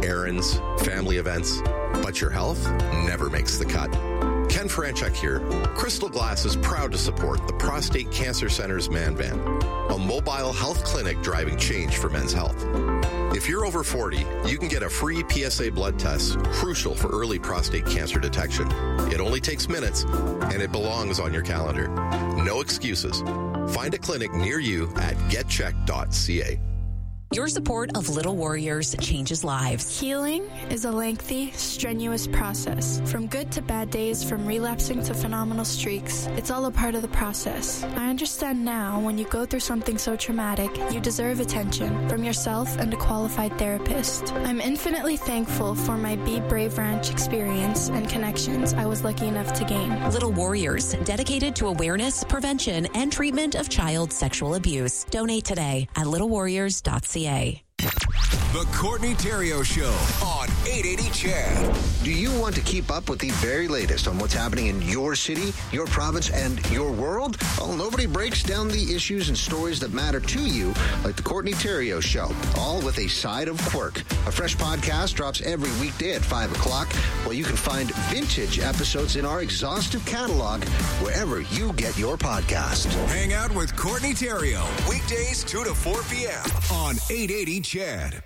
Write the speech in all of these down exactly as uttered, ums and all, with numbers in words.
errands, family events, but your health never makes the cut. Ken Franchuk here. Crystal Glass is proud to support the Prostate Cancer Center's Man Van, a mobile health clinic driving change for men's health. If you're over forty, you can get a free P S A blood test, crucial for early prostate cancer detection. It only takes minutes, and it belongs on your calendar. No excuses. Find a clinic near you at get check dot c a. Your support of Little Warriors changes lives. Healing is a lengthy, strenuous process. From good to bad days, from relapsing to phenomenal streaks, it's all a part of the process. I understand now when you go through something so traumatic, you deserve attention from yourself and a qualified therapist. I'm infinitely thankful for my Be Brave Ranch experience and connections I was lucky enough to gain. Little Warriors, dedicated to awareness, prevention, and treatment of child sexual abuse. Donate today at little warriors dot c a. The Courtney Theriault Show on eight eighty C H A D. Do you want to keep up with the very latest on what's happening in your city, your province, and your world? Well, nobody breaks down the issues and stories that matter to you like the Courtney Theriault Show, all with a side of quirk. A fresh podcast drops every weekday at five o'clock, while you can find vintage episodes in our exhaustive catalog wherever you get your podcast. Hang out with Courtney Theriault, weekdays two to four p.m. on eight eighty C H A D.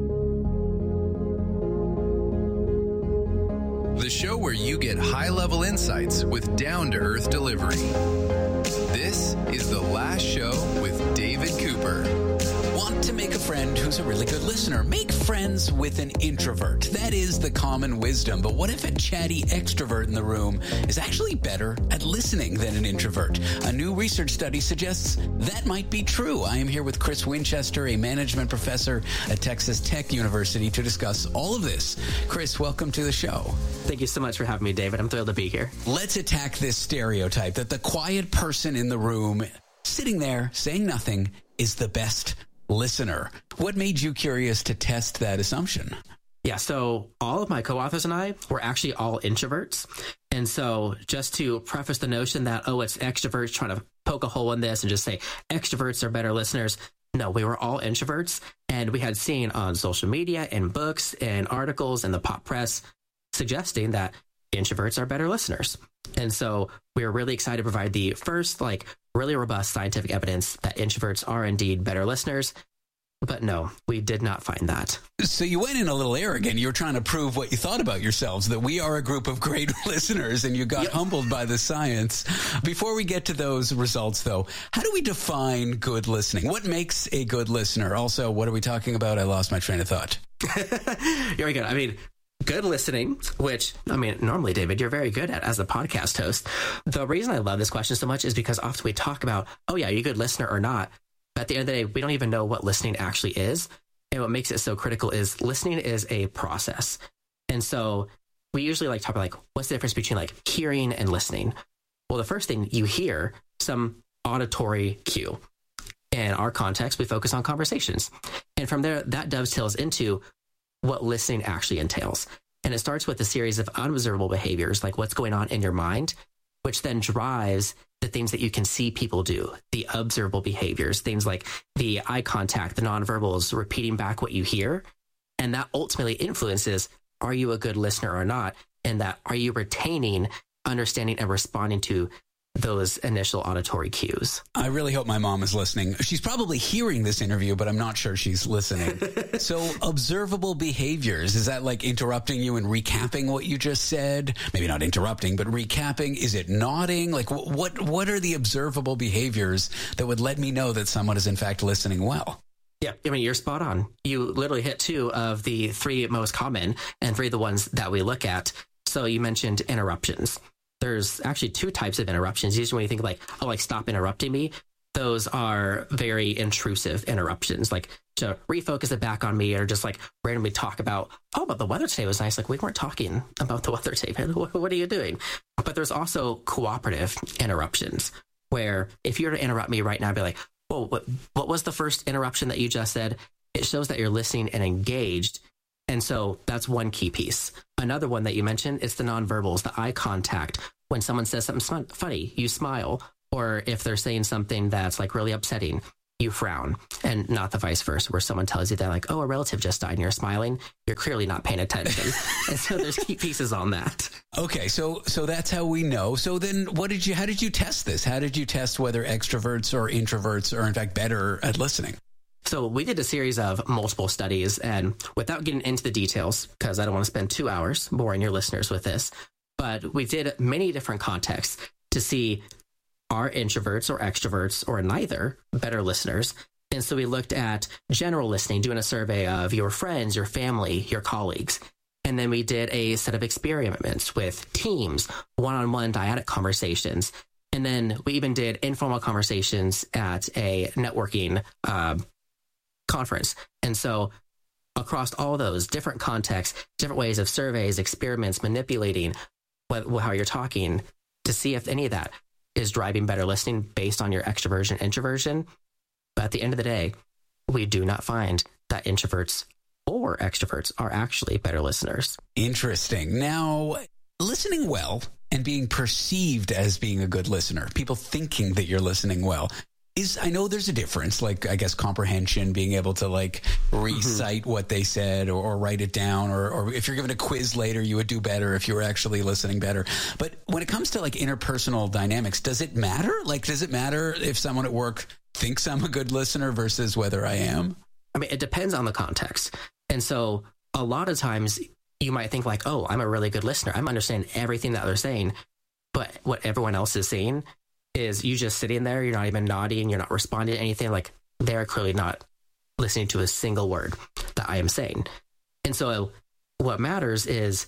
The show where you get high-level insights with down-to-earth delivery. This is The Last Show with David Cooper. Want to make a friend who's a really good listener? Make friends with an introvert. That is the common wisdom. But what if a chatty extrovert in the room is actually better at listening than an introvert? A new research study suggests that might be true. I am here with Chris Winchester, a management professor at Texas Tech University, to discuss all of this. Chris, welcome to the show. Thank you so much for having me, David. I'm thrilled to be here. Let's attack this stereotype that the quiet person in the room, sitting there, saying nothing, is the best listener. What made you curious to test that assumption? Yeah, so all of my co-authors and I were actually all introverts. And so just to preface the notion that, oh, it's extroverts trying to poke a hole in this and just say extroverts are better listeners. No, we were all introverts. And we had seen on social media and books and articles and the pop press suggesting that introverts are better listeners. And so we were really excited to provide the first, like, really robust scientific evidence that introverts are indeed better listeners. But no, we did not find that. So you went in a little arrogant. You were trying to prove what you thought about yourselves, that we are a group of great listeners, and you got yep. humbled by the science. Before we get to those results, though, how do we define good listening? What makes a good listener? Also, what are we talking about? I lost my train of thought. Here we go. I mean, good listening, which, I mean, normally, David, you're very good at as a podcast host. The reason I love this question so much is because often we talk about, oh, yeah, are you a good listener or not? But at the end of the day, we don't even know what listening actually is. And what makes it so critical is listening is a process. And so we usually like talk about, like, what's the difference between like hearing and listening? Well, the first thing you hear, some auditory cue. In our context, we focus on conversations. And from there, that dovetails into what listening actually entails. And it starts with a series of unobservable behaviors, like what's going on in your mind, which then drives the things that you can see people do, the observable behaviors, things like the eye contact, the nonverbals, repeating back what you hear. And that ultimately influences, are you a good listener or not? And that, are you retaining, understanding, and responding to those initial auditory cues? I really hope my mom is listening. She's probably hearing this interview, but I'm not sure she's listening. So observable behaviors, is that like interrupting you and recapping what you just said? Maybe not interrupting, but recapping. Is it nodding? Like what, what are the observable behaviors that would let me know that someone is in fact listening well? Yeah, I mean, you're spot on. You literally hit two of the three most common and three of the ones that we look at. So you mentioned interruptions. There's actually two types of interruptions. Usually when you think like, oh, like stop interrupting me, those are very intrusive interruptions, like to refocus it back on me or just like randomly talk about, oh, but the weather today was nice. Like we weren't talking about the weather today. What are you doing? But there's also cooperative interruptions where if you were to interrupt me right now, I'd be like, whoa, what, what was the first interruption that you just said? It shows that you're listening and engaged. And so that's one key piece. Another one that you mentioned is the nonverbals, the eye contact. When someone says something funny, you smile. Or if they're saying something that's like really upsetting, you frown, and not the vice versa, where someone tells you that like, oh, a relative just died and you're smiling. You're clearly not paying attention. And so there's key pieces on that. Okay, so so that's how we know. So then what did you, how did you test this? How did you test whether extroverts or introverts are in fact better at listening? So we did a series of multiple studies, and without getting into the details, because I don't want to spend two hours boring your listeners with this, but we did many different contexts to see, are introverts or extroverts or neither better listeners? And so we looked at general listening, doing a survey of your friends, your family, your colleagues. And then we did a set of experiments with teams, one-on-one dyadic conversations. And then we even did informal conversations at a networking uh, conference. And so across all those different contexts, different ways of surveys, experiments, manipulating what, how you're talking to see if any of that is driving better listening based on your extroversion, introversion. But at the end of the day, we do not find that introverts or extroverts are actually better listeners. Interesting. Now, listening well and being perceived as being a good listener, people thinking that you're listening well, is, I know there's a difference, like, I guess, comprehension, being able to, like, recite mm-hmm. what they said or, or write it down, or, or if you're given a quiz later, you would do better if you were actually listening better. But when it comes to, like, interpersonal dynamics, does it matter? Like, does it matter if someone at work thinks I'm a good listener versus whether I am? I mean, it depends on the context. And so a lot of times you might think, like, oh, I'm a really good listener. I'm understanding everything that they're saying. But what everyone else is saying is you just sitting there, you're not even nodding, you're not responding to anything. Like, they're clearly not listening to a single word that I am saying. And so what matters is,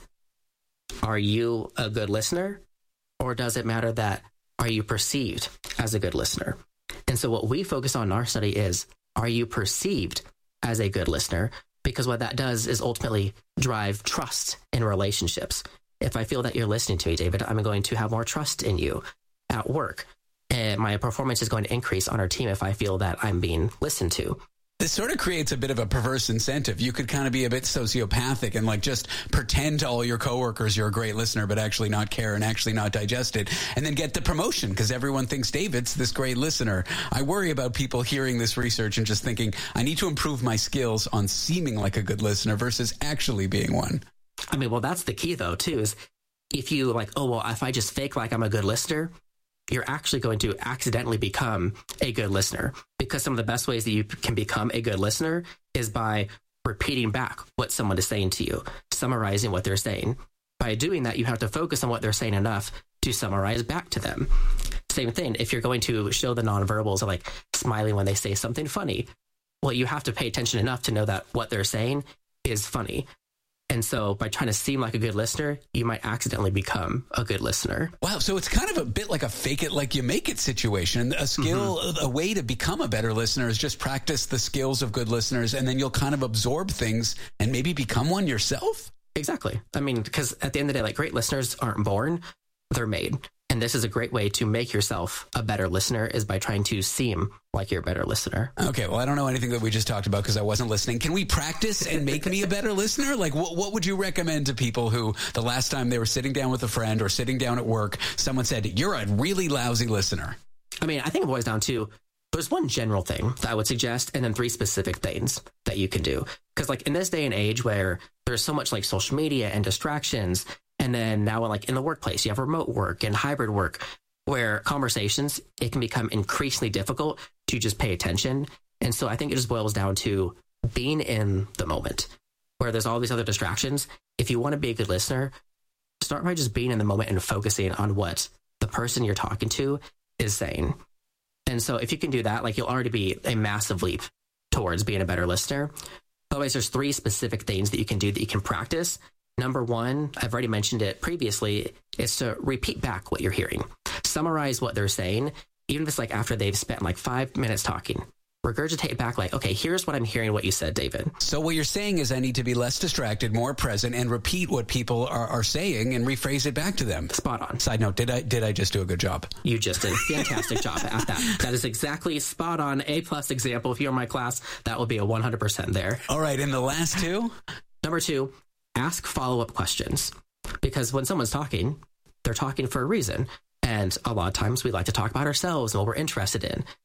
are you a good listener, or does it matter that, are you perceived as a good listener? And so what we focus on in our study is, are you perceived as a good listener? Because what that does is ultimately drive trust in relationships. If I feel that you're listening to me, David, I'm going to have more trust in you at work. And my performance is going to increase on our team if I feel that I'm being listened to. This sort of creates a bit of a perverse incentive. You could kind of be a bit sociopathic and like just pretend to all your coworkers you're a great listener, but actually not care and actually not digest it, and then get the promotion because everyone thinks David's this great listener. I worry about people hearing this research and just thinking, I need to improve my skills on seeming like a good listener versus actually being one. I mean, well, that's the key though, too, is if you like, oh, well, if I just fake like I'm a good listener, you're actually going to accidentally become a good listener, because some of the best ways that you can become a good listener is by repeating back what someone is saying to you, summarizing what they're saying. By doing that, you have to focus on what they're saying enough to summarize back to them. Same thing, if you're going to show the nonverbals of like smiling when they say something funny, well, you have to pay attention enough to know that what they're saying is funny. And so by trying to seem like a good listener, you might accidentally become a good listener. Wow. So it's kind of a bit like a fake it like you make it situation. A skill, mm-hmm. a way to become a better listener is just practice the skills of good listeners, and then you'll kind of absorb things and maybe become one yourself. Exactly. I mean, because at the end of the day, like, great listeners aren't born, they're made. And this is a great way to make yourself a better listener, is by trying to seem like you're a better listener. Okay, well, I don't know anything that we just talked about because I wasn't listening. Can we practice and make me a better listener? Like, what, what would you recommend to people who the last time they were sitting down with a friend or sitting down at work, someone said, you're a really lousy listener? I mean, I think it boils down to, there's one general thing that I would suggest, and then three specific things that you can do. Because like in this day and age where there's so much like social media and distractions, and then now, like in the workplace, you have remote work and hybrid work, where conversations, it can become increasingly difficult to just pay attention. And so I think it just boils down to being in the moment, where there's all these other distractions. If you want to be a good listener, start by just being in the moment and focusing on what the person you're talking to is saying. And so if you can do that, like, you'll already be a massive leap towards being a better listener. Otherwise, there's three specific things that you can do that you can practice. Number one, I've already mentioned it previously, is to repeat back what you're hearing. Summarize what they're saying, even if it's like after they've spent like five minutes talking. Regurgitate back like, okay, here's what I'm hearing what you said, David. So what you're saying is I need to be less distracted, more present, and repeat what people are, are saying and rephrase it back to them. Spot on. Side note, did I did I just do a good job? You just did a fantastic job at that. That is exactly spot on. A plus example. If you're in my class, that will be a one hundred percent there. All right, and the last two? Number two, ask follow-up questions. Because when someone's talking, they're talking for a reason. And a lot of times we like to talk about ourselves and what we're interested in. And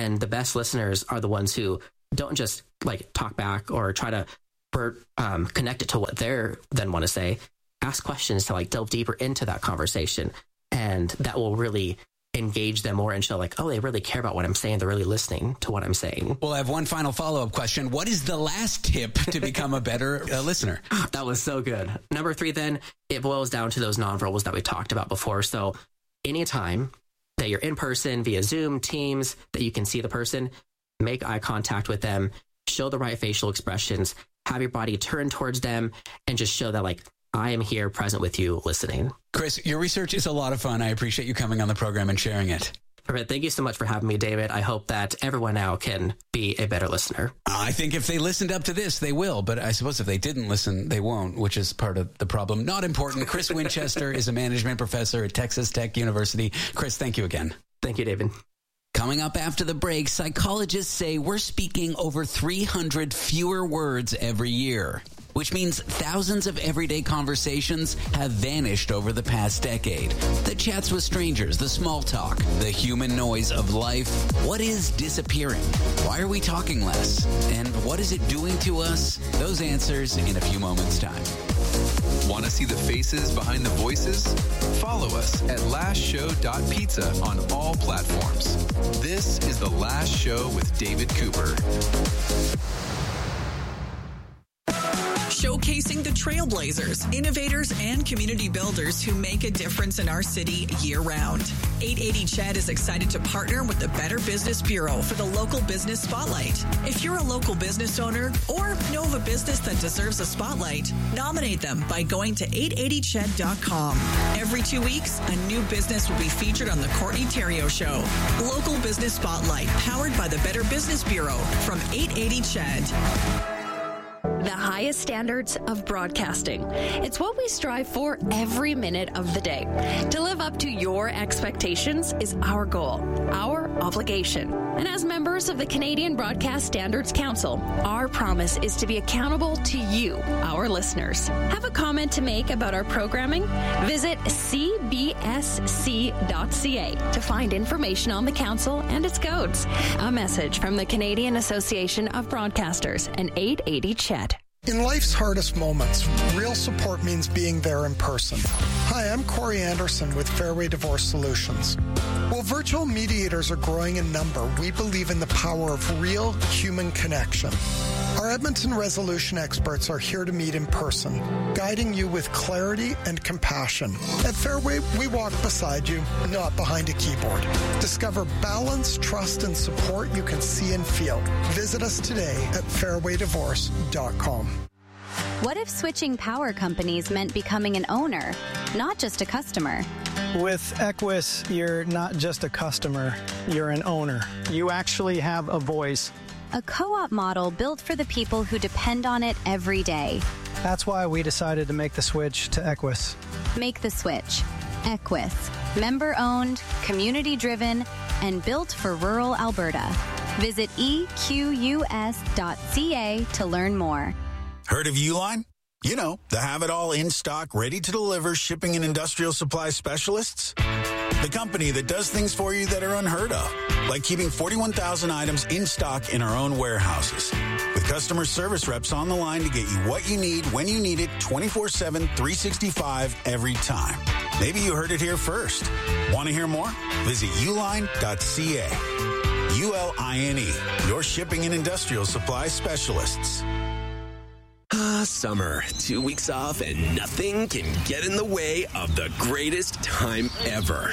And the best listeners are the ones who don't just like talk back or try to um, connect it to what they're then want to say. Ask questions to like delve deeper into that conversation. And that will really engage them more and show like, oh, they really care about what I'm saying. They're really listening to what I'm saying. Well, I have one final follow-up question. What is the last tip to become a better uh, listener? That was so good. Number three, then, it boils down to those nonverbals that we talked about before. So anytime that you're in person via Zoom, Teams, that you can see the person, make eye contact with them, show the right facial expressions, have your body turn towards them, and just show that like, I am here present with you listening. Chris, your research is a lot of fun. I appreciate you coming on the program and sharing it. Perfect. Thank you so much for having me, David. I hope that everyone now can be a better listener. I think if they listened up to this, they will. But I suppose if they didn't listen, they won't, which is part of the problem. Not important. Chris Winchester is a management professor at Texas Tech University. Chris, thank you again. Thank you, David. Coming up after the break, psychologists say we're speaking over three hundred fewer words every year, which means thousands of everyday conversations have vanished over the past decade. The chats with strangers, the small talk, the human noise of life. What is disappearing? Why are we talking less? And what is it doing to us? Those answers in a few moments' time. Want to see the faces behind the voices? Follow us at last show dot pizza on all platforms. This is The Last Show with David Cooper. Showcasing the trailblazers, innovators, and community builders who make a difference in our city year-round. eight eighty C H E D is excited to partner with the Better Business Bureau for the Local Business Spotlight. If you're a local business owner or know of a business that deserves a spotlight, nominate them by going to eight eighty C H E D dot com. Every two weeks, a new business will be featured on The Courtney Theriault Show. Local Business Spotlight, powered by the Better Business Bureau from eight eighty C H E D. The highest standards of broadcasting. It's what we strive for every minute of the day. To live up to your expectations is our goal, our obligation. And as members of the Canadian Broadcast Standards Council, our promise is to be accountable to you, our listeners. Have a comment to make about our programming? Visit c b s c dot c a to find information on the council and its codes. A message from the Canadian Association of Broadcasters and eight eighty C H E D. In life's hardest moments, real support means being there in person. Hi, I'm Corey Anderson with Fairway Divorce Solutions. While virtual mediators are growing in number, we believe in the power of real human connection. Our Edmonton resolution experts are here to meet in person, guiding you with clarity and compassion. At Fairway, we walk beside you, not behind a keyboard. Discover balance, trust, and support you can see and feel. Visit us today at fairway divorce dot com. What if switching power companies meant becoming an owner, not just a customer? With Equus, you're not just a customer, you're an owner. You actually have a voice. A co-op model built for the people who depend on it every day. That's why we decided to make the switch to Equus. Make the switch. Equus. Member-owned, community-driven, and built for rural Alberta. Visit e q u s dot c a to learn more. Heard of Uline? You know, the have-it-all in-stock, ready-to-deliver shipping and industrial supply specialists. The company that does things for you that are unheard of, like keeping forty-one thousand items in stock in our own warehouses. With customer service reps on the line to get you what you need, when you need it, twenty-four seven, three sixty-five, every time. Maybe you heard it here first. Want to hear more? Visit uline dot c a. U L I N E, your shipping and industrial supply specialists. Ah, summer. Two weeks off and nothing can get in the way of the greatest time ever.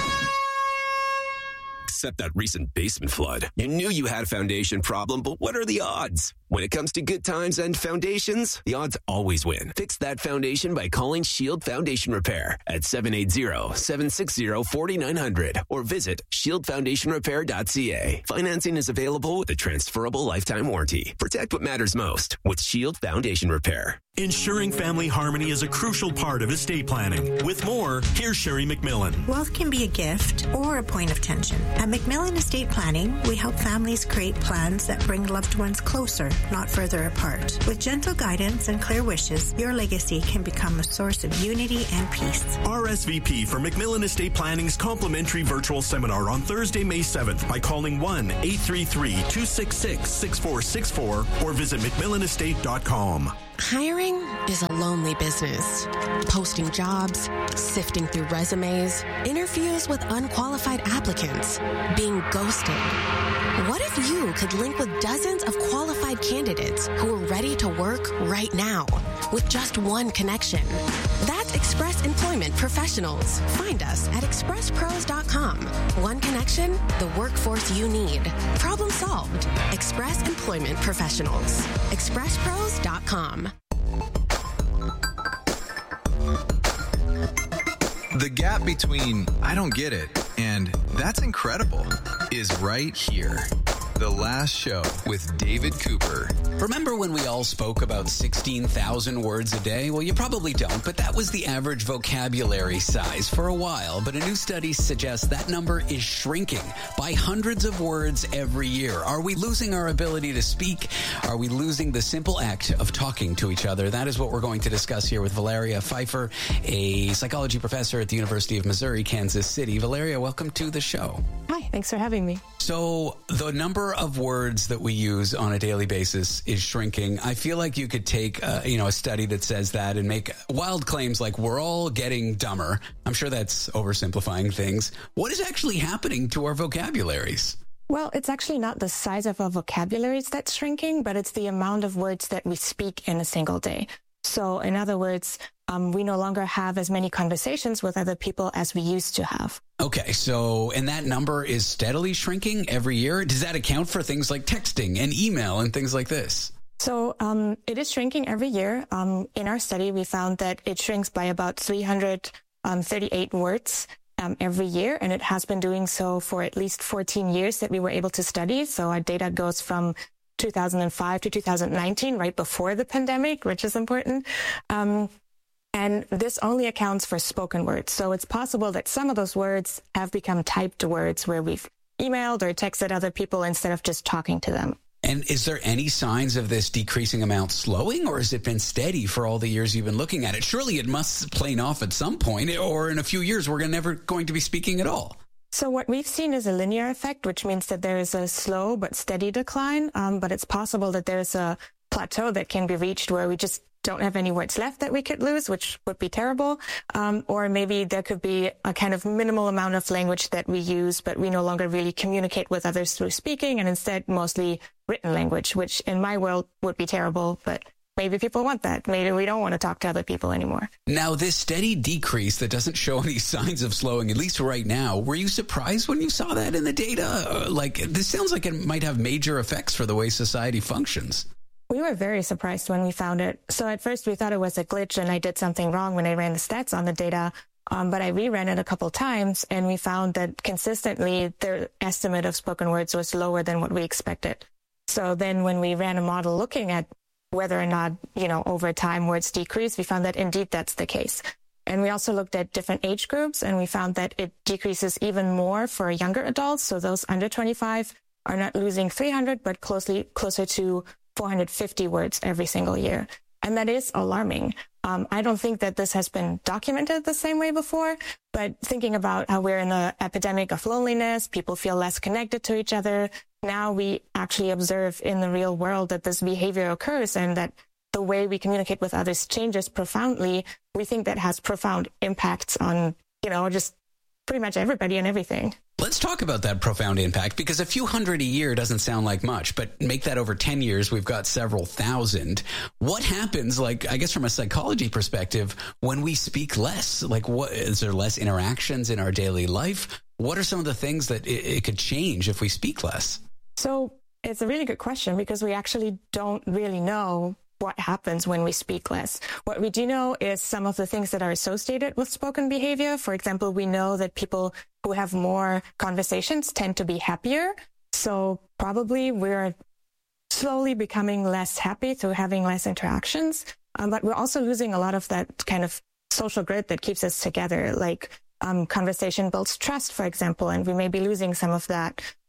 Except that recent basement flood. You knew you had a foundation problem, but what are the odds? When it comes to good times and foundations, the odds always win. Fix that foundation by calling Shield Foundation Repair at seven eight zero, seven six zero, four nine zero zero or visit shield foundation repair dot c a. Financing is available with a transferable lifetime warranty. Protect what matters most with Shield Foundation Repair. Ensuring family harmony is a crucial part of estate planning. With more, here's Sherry McMillan. Wealth can be a gift or a point of tension. At McMillan Estate Planning, we help families create plans that bring loved ones closer not further apart. With gentle guidance and clear wishes, your legacy can become a source of unity and peace. R S V P for McMillan Estate Planning's complimentary virtual seminar on Thursday, May seventh by calling one eight three three, two six six, six four six four or visit mcmillan estate dot com. Hiring is a lonely business. Posting jobs, sifting through resumes, interviews with unqualified applicants, being ghosted. What if you could link with dozens of qualified candidates who are ready to work right now with just one connection? That's Express Employment Professionals. Find us at express pros dot com. One connection, the workforce you need. Problem solved. Express Employment Professionals. express pros dot com. The gap between I don't get it and that's incredible is right here. The Last Show with David Cooper. Remember when we all spoke about sixteen thousand words a day? Well, you probably don't, but that was the average vocabulary size for a while. But a new study suggests that number is shrinking by hundreds of words every year. Are we losing our ability to speak? Are we losing the simple act of talking to each other? That is what we're going to discuss here with Valeria Pfeiffer, a psychology professor at the University of Missouri, Kansas City. Valeria, welcome to the show. Hi, thanks for having me. So the number of words that we use on a daily basis is shrinking. I feel like you could take, uh, you know, a study that says that and make wild claims like we're all getting dumber. I'm sure that's oversimplifying things. What is actually happening to our vocabularies? Well, it's actually not the size of our vocabularies that's shrinking, but it's the amount of words that we speak in a single day. So in other words, um, we no longer have as many conversations with other people as we used to have. Okay, so, and that number is steadily shrinking every year. Does that account for things like texting and email and things like this? So um, it is shrinking every year. Um, in our study, we found that it shrinks by about three hundred thirty-eight words um, every year, and it has been doing so for at least fourteen years that we were able to study. So our data goes from two thousand five to two thousand nineteen, right before the pandemic, which is important. Um, and this only accounts for spoken words. So it's possible that some of those words have become typed words where we've emailed or texted other people instead of just talking to them. And is there any signs of this decreasing amount slowing, or has it been steady for all the years you've been looking at it? Surely it must plane off at some point, or in a few years we're never going to be speaking at all. So what we've seen is a linear effect, which means that there is a slow but steady decline. Um, but it's possible that there's a plateau that can be reached where we just don't have any words left that we could lose, which would be terrible. Um, or maybe there could be a kind of minimal amount of language that we use, but we no longer really communicate with others through speaking, and instead mostly written language, which in my world would be terrible, but maybe people want that. Maybe we don't want to talk to other people anymore. Now, this steady decrease that doesn't show any signs of slowing, at least right now, were you surprised when you saw that in the data? Uh, like, this sounds like it might have major effects for the way society functions. We were very surprised when we found it. So at first we thought it was a glitch and I did something wrong when I ran the stats on the data. Um, but I reran it a couple times and we found that consistently their estimate of spoken words was lower than what we expected. So then when we ran a model looking at whether or not, you know, over time words decrease, we found that indeed that's the case. And we also looked at different age groups and we found that it decreases even more for younger adults. So those under twenty-five are not losing three hundred, but closely closer to four hundred fifty words every single year. And that is alarming. Um, I don't think that this has been documented the same way before, but thinking about how we're in an epidemic of loneliness, people feel less connected to each other. Now we actually observe in the real world that this behavior occurs and that the way we communicate with others changes profoundly. We think that has profound impacts on, you know, just pretty much everybody and everything. Let's talk about that profound impact, because a few hundred a year doesn't sound like much, but make that over ten years, we've got several thousand. What happens, like, I guess from a psychology perspective, when we speak less? Like, what, is there less interactions in our daily life? What are some of the things that it, it could change if we speak less? So it's a really good question, because we actually don't really know what happens when we speak less. What we do know is some of the things that are associated with spoken behavior. For example, we know that people who have more conversations tend to be happier. So probably we're slowly becoming less happy through having less interactions. Um, but we're also losing a lot of that kind of social grid that keeps us together. Like um, conversation builds trust, for example, and we may be losing some of that.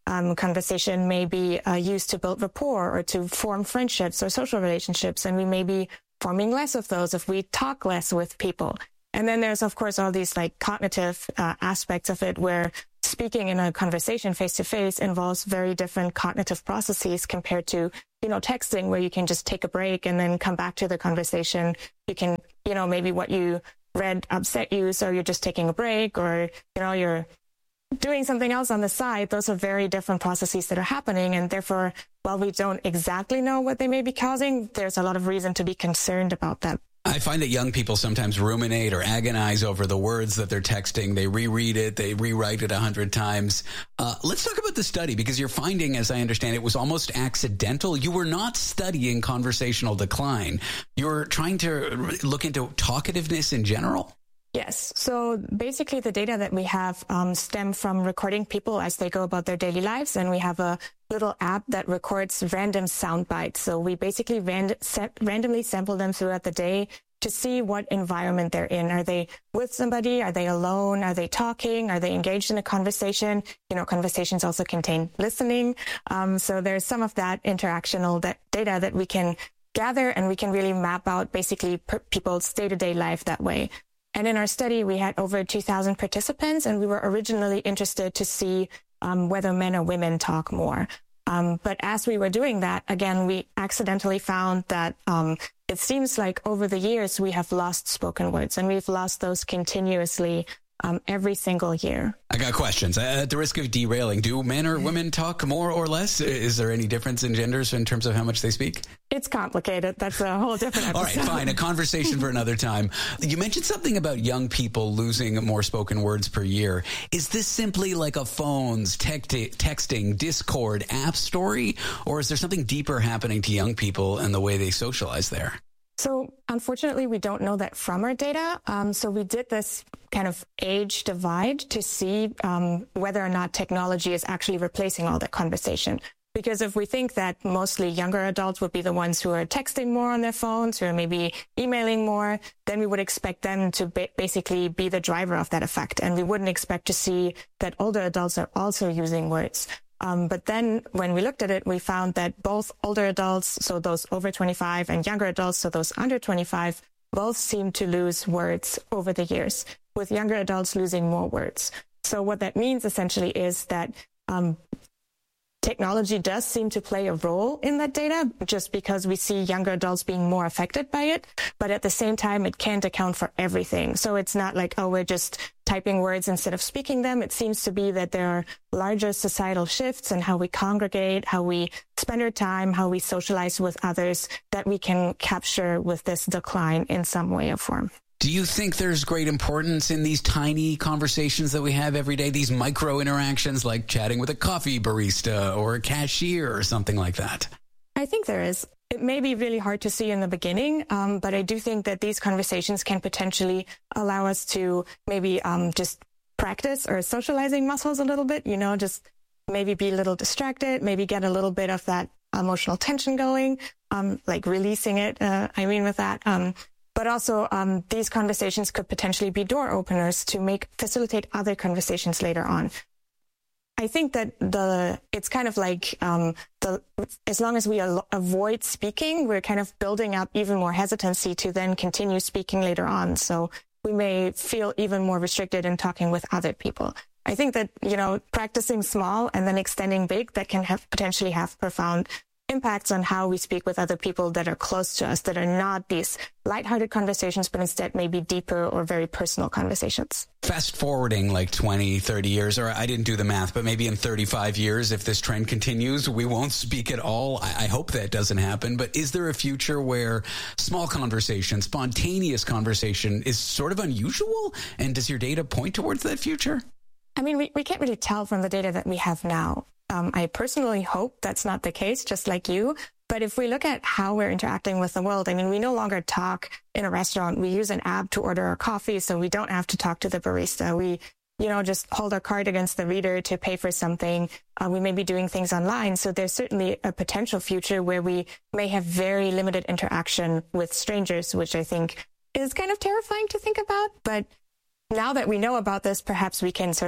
Um, conversation may be uh, used to build rapport or to form friendships or social relationships, and we may be forming less of those if we talk less with people. And then there's, of course, all these like cognitive uh, aspects of it where speaking in a conversation face-to-face involves very different cognitive processes compared to, you know, texting where you can just take a break and then come back to the conversation. You can, you know, maybe what you read upset you, so you're just taking a break, or, you know, you're doing something else on the side. Those are very different processes that are happening. And therefore, while we don't exactly know what they may be causing, there's a lot of reason to be concerned about them. I find that young people sometimes ruminate or agonize over the words that they're texting. They reread it. They rewrite it a hundred times. Uh, let's talk about the study, because you're finding, as I understand it, was almost accidental. You were not studying conversational decline. You're trying to look into talkativeness in general. Yes. So basically the data that we have um, stem from recording people as they go about their daily lives. And we have a little app that records random sound bites. So we basically rand- set, randomly sample them throughout the day to see what environment they're in. Are they with somebody? Are they alone? Are they talking? Are they engaged in a conversation? You know, conversations also contain listening. Um, so there's some of that interactional that data that we can gather, and we can really map out basically per- people's day-to-day life that way. And in our study, we had over two thousand participants, and we were originally interested to see um, whether men or women talk more. Um, but as we were doing that, again, we accidentally found that um, it seems like over the years we have lost spoken words, and we've lost those continuously um, every single year. I got questions. At the risk of derailing, do men or women talk more or less? Is there any difference in genders in terms of how much they speak? It's complicated. That's a whole different episode. All right, fine. A conversation for another time. You mentioned something about young people losing more spoken words per year. Is this simply like a phones, text- texting, Discord, app story? Or is there something deeper happening to young people and the way they socialize there? So unfortunately, we don't know that from our data. Um, so we did this kind of age divide to see um, whether or not technology is actually replacing all that conversation. Because if we think that mostly younger adults would be the ones who are texting more on their phones or maybe emailing more, then we would expect them to ba- basically be the driver of that effect. And we wouldn't expect to see that older adults are also using words. Um, but then when we looked at it, we found that both older adults, so those over twenty-five, and younger adults, so those under twenty-five, both seem to lose words over the years, with younger adults losing more words. So what that means essentially is that um, technology does seem to play a role in that data, just because we see younger adults being more affected by it. But at the same time, it can't account for everything. So it's not like, oh, we're just typing words instead of speaking them. It seems to be that there are larger societal shifts in how we congregate, how we spend our time, how we socialize with others, that we can capture with this decline in some way or form. Do you think there's great importance in these tiny conversations that we have every day, these micro interactions like chatting with a coffee barista or a cashier or something like that? I think there is. It may be really hard to see in the beginning, um, but I do think that these conversations can potentially allow us to maybe um, just practice our socializing muscles a little bit, you know, just maybe be a little distracted, maybe get a little bit of that emotional tension going, um, like releasing it, uh, I mean, with that. Um, But also, um, these conversations could potentially be door openers to make facilitate other conversations later on. I think that the it's kind of like um, the as long as we al- avoid speaking, we're kind of building up even more hesitancy to then continue speaking later on. So we may feel even more restricted in talking with other people. I think that, you know, practicing small and then extending big, that can have potentially have profound impacts on how we speak with other people that are close to us, that are not these lighthearted conversations, but instead maybe deeper or very personal conversations. Fast forwarding like twenty, thirty years, or I didn't do the math, but maybe in thirty-five years, if this trend continues, we won't speak at all. I, I hope that doesn't happen. But is there a future where small conversation, spontaneous conversation is sort of unusual? And does your data point towards that future? I mean, we, we can't really tell from the data that we have now. Um, I personally hope that's not the case, just like you. But if we look at how we're interacting with the world, I mean, we no longer talk in a restaurant. We use an app to order our coffee, so we don't have to talk to the barista. We, you know, just hold our card against the reader to pay for something. Uh, we may be doing things online. So there's certainly a potential future where we may have very limited interaction with strangers, which I think is kind of terrifying to think about. But now that we know about this, perhaps we can sort of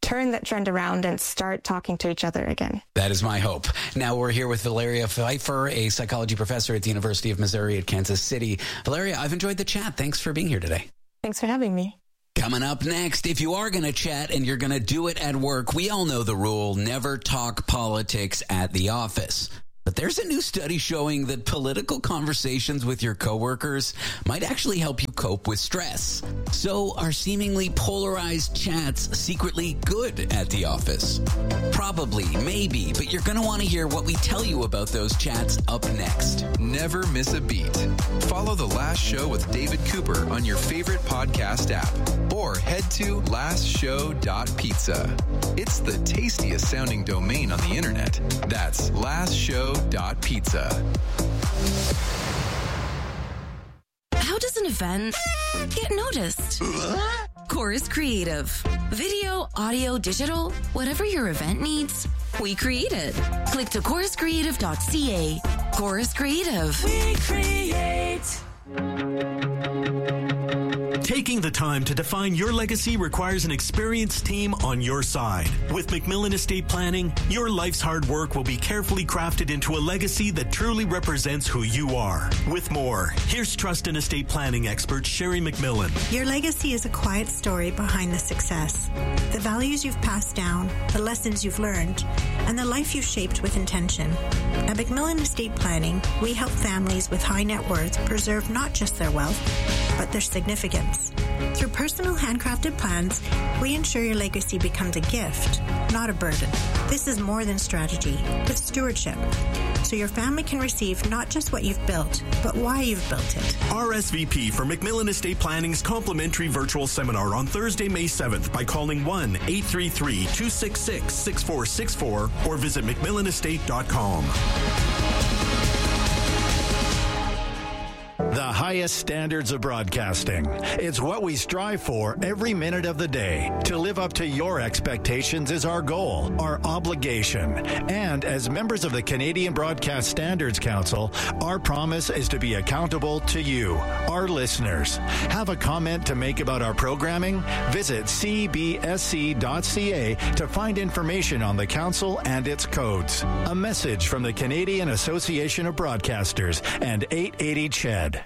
turn that trend around and start talking to each other again. That is my hope. Now we're here with Valeria Pfeiffer, a psychology professor at the University of Missouri at Kansas City. Valeria, I've enjoyed the chat. Thanks for being here today. Thanks for having me. Coming up next, if you are going to chat and you're going to do it at work, we all know the rule, never talk politics at the office. But there's a new study showing that political conversations with your coworkers might actually help you cope with stress. So are seemingly polarized chats secretly good at the office? Probably, maybe, but you're going to want to hear what we tell you about those chats up next. Never miss a beat. Follow The Last Show with David Cooper on your favorite podcast app or head to last show dot pizza. It's the tastiest sounding domain on the internet. That's last show dot pizza. How does an event get noticed? Chorus Creative. Video, audio, digital, whatever your event needs, we create it. Click to chorus creative dot c a. Chorus Creative. We create. Taking the time to define your legacy requires an experienced team on your side. With McMillan Estate Planning, your life's hard work will be carefully crafted into a legacy that truly represents who you are. With more, here's trust and estate planning expert Sherry McMillan. Your legacy is a quiet story behind the success. The values you've passed down, the lessons you've learned, and the life you've shaped with intention. At McMillan Estate Planning, we help families with high net worth preserve not just their wealth, but their significance. Through personal handcrafted plans, we ensure your legacy becomes a gift, not a burden. This is more than strategy, it's stewardship. So your family can receive not just what you've built, but why you've built it. R S V P for McMillan Estate Planning's complimentary virtual seminar on Thursday, May seventh by calling one eight three three, two six six, six four six four or visit mcmillan estate dot com. The highest standards of broadcasting. It's what we strive for every minute of the day. To live up to your expectations is our goal, our obligation. And as members of the Canadian Broadcast Standards Council, our promise is to be accountable to you, our listeners. Have a comment to make about our programming? Visit c b s c dot c a to find information on the council and its codes. A message from the Canadian Association of Broadcasters and eight eighty C H E D.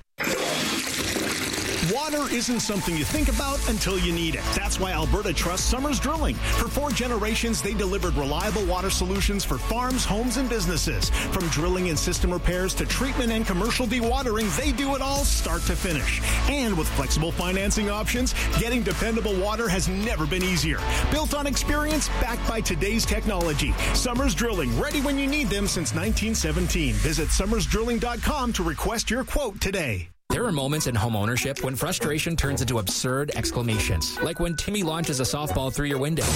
Water isn't something you think about until you need it. That's why Alberta trusts Summers Drilling. For four generations, they delivered reliable water solutions for farms, homes, and businesses. From drilling and system repairs to treatment and commercial dewatering, they do it all start to finish. And with flexible financing options, getting dependable water has never been easier. Built on experience, backed by today's technology. Summers Drilling, ready when you need them since nineteen seventeen. Visit summers drilling dot com to request your quote today. There are moments in home ownership when frustration turns into absurd exclamations, like when Timmy launches a softball through your window,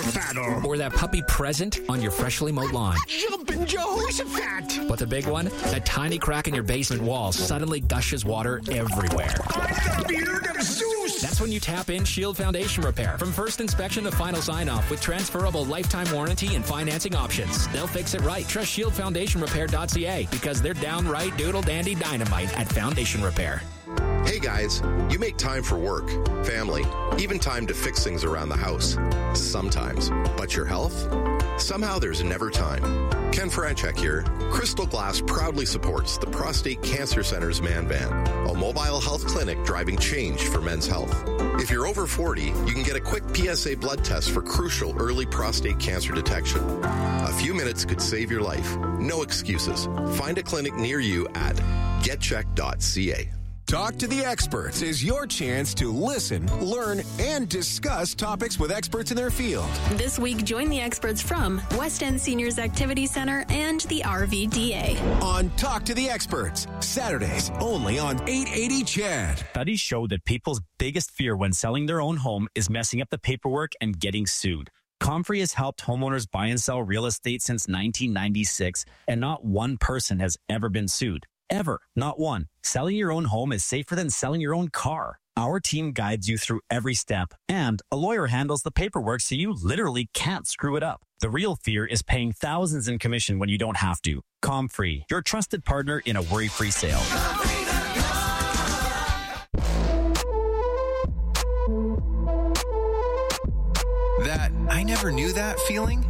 or that puppy present on your freshly mowed lawn. Jumpin' Jehoshaphat! But the big one, that tiny crack in your basement wall suddenly gushes water everywhere. I'm the beard of Zeus! That's when you tap in Shield Foundation Repair. From first inspection to final sign-off with transferable lifetime warranty and financing options. They'll fix it right. Trust shield foundation repair dot c a because they're downright doodle-dandy dynamite at Foundation Repair. Hey guys, you make time for work, family, even time to fix things around the house. Sometimes. But your health? Somehow there's never time. Ken Franchek here. Crystal Glass proudly supports the Prostate Cancer Center's Man Van, a mobile health clinic driving change for men's health. If you're over forty, you can get a quick P S A blood test for crucial early prostate cancer detection. A few minutes could save your life. No excuses. Find a clinic near you at get check dot c a. Talk to the Experts is your chance to listen, learn, and discuss topics with experts in their field. This week, join the experts from West End Seniors Activity Center and the R V D A. On Talk to the Experts, Saturdays only on eight eighty C H E D. Studies show that people's biggest fear when selling their own home is messing up the paperwork and getting sued. Comfrey has helped homeowners buy and sell real estate since nineteen ninety-six, and not one person has ever been sued. Ever. Not one. Selling your own home is safer than selling your own car. Our team guides you through every step, and a lawyer handles the paperwork so you literally can't screw it up. The real fear is paying thousands in commission when you don't have to. Comfrey, your trusted partner in a worry-free sale. That I never Ever knew that feeling?